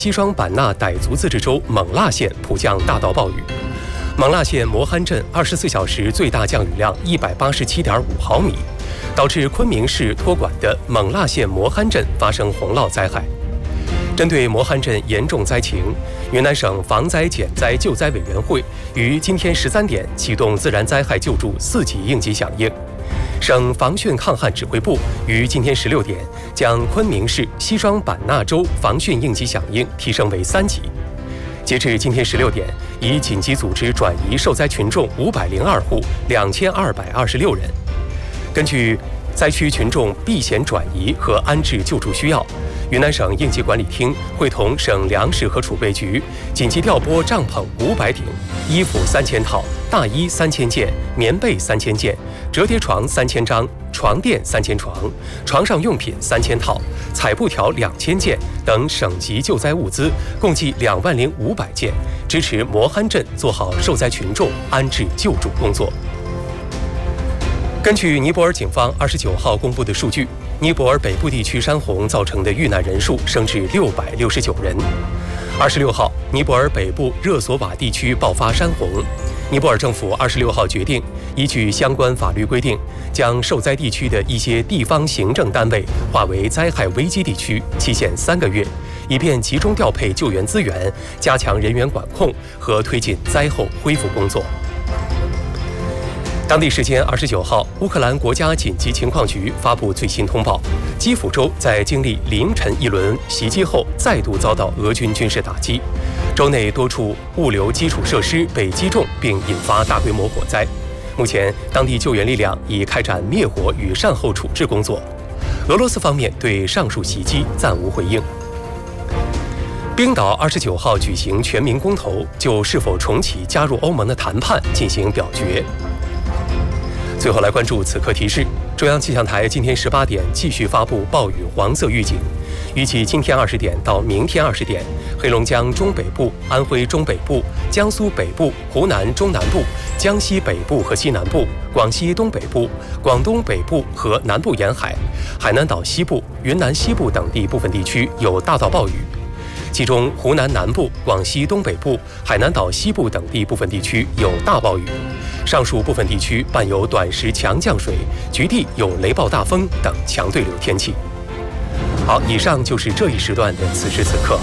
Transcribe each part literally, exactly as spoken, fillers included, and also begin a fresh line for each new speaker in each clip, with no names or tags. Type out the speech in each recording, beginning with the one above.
西双版纳傣族自治州勐腊县普降大到暴雨。勐腊县磨憨镇二十四小时最大降雨量一百八十七点五毫米，导致昆明市托管的勐腊县磨憨镇发生洪涝灾害。针对磨憨镇严重灾情，云南省防灾减灾救灾委员会于今天十三点启动自然灾害救助四级应急响应。省防汛抗旱指挥部于今天十六点将昆明市西双版纳州防汛应急响应提升为三级。截至今天十六点，已紧急组织转移受灾群众五百零二户，两千二百二十六人。根据灾区群众避险转移和安置救助需要，云南省应急管理厅会同省粮食和储备局紧急调拨帐篷五百顶、衣服三千套、大衣三千件、棉被三千件、折叠床三千张、床垫三千床、床上用品三千套、彩布条两千件等省级救灾物资，共计两万零五百件，支持磨憨镇做好受灾群众安置救助工作。根据尼泊尔警方二十九号公布的数据，尼泊尔北部地区山洪造成的遇难人数升至六百六十九人。二十六号，尼泊尔北部热索瓦地区爆发山洪，尼泊尔政府二十六号决定，依据相关法律规定，将受灾地区的一些地方行政单位划为灾害危机地区，期限三个月，以便集中调配救援资源，加强人员管控和推进灾后恢复工作。当地时间二十九号，乌克兰国家紧急情况局发布最新通报，基辅州在经历凌晨一轮袭击后，再度遭到俄军军事打击，州内多处物流基础设施被击中，并引发大规模火灾。目前，当地救援力量已开展灭火与善后处置工作。俄罗斯方面对上述袭击暂无回应。冰岛二十九号举行全民公投，就是否重启加入欧盟的谈判进行表决。最后来关注此刻提示：中央气象台今天十八点继续发布暴雨黄色预警，预计今天二十点到明天二十点，黑龙江中北部、安徽中北部、江苏北部、湖南中南部、江西北部和西南部、广西东北部、广东北部和南部沿海、海南岛西部、云南西部等地部分地区有大到暴雨。其中，湖南南部、广西东北部、海南岛西部等地部分地区有大暴雨，上述部分地区伴有短时强降水，局地有雷暴大风等强对流天气。好，以上就是这一时段的此时此刻。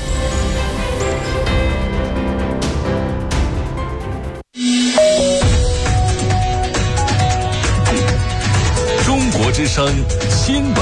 中国之声新闻。